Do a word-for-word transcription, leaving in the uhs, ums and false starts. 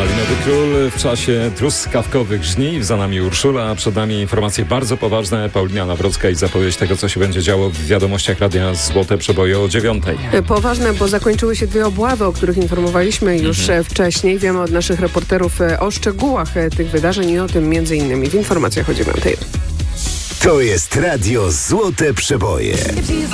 Malinowy Król w czasie truskawkowych żniw. Za nami Urszula, a przed nami informacje bardzo poważne. Paulina Nawrocka i zapowiedź tego, co się będzie działo w wiadomościach Radia Złote Przeboje o dziewiątej. Poważne, bo zakończyły się dwie obławy, o których informowaliśmy już mhm. wcześniej. Wiemy od naszych reporterów o szczegółach tych wydarzeń i o tym między innymi w informacjach o dziewiątej. To jest Radio Złote Przeboje.